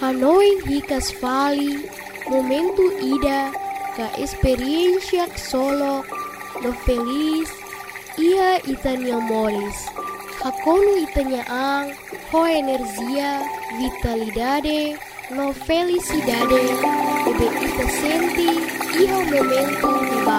Hanoi hikas vali, momento ida, ka experiencia solo, no feliz, ia itania moris. Hakono itania ang, ho energia, vitalidade, no felicidade, ebe ita senti, iho momento di